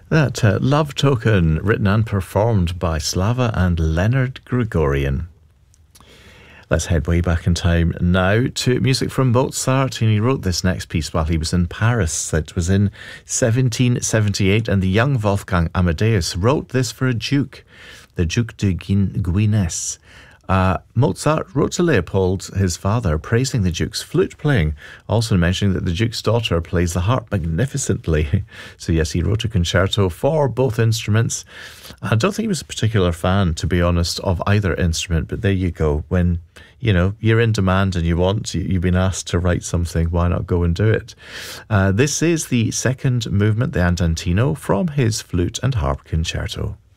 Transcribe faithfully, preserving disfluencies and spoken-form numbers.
That uh, Love Token, written and performed by Slava and Leonard Gregorian. Let's head way back in time now to music from Mozart, and he wrote this next piece while he was in Paris. It was in seventeen seventy-eight, and the young Wolfgang Amadeus wrote this for a duke, the Duke de Guignes. Uh, Mozart wrote to Leopold, his father, praising the Duke's flute playing, also mentioning that the Duke's daughter plays the harp magnificently. So yes, he wrote a concerto for both instruments. I don't think he was a particular fan, to be honest, of either instrument, but there you go. When, you know, you're in demand and you want, you've been asked to write something, why not go and do it? Uh, this is the second movement, the Andantino, from his flute and harp concerto.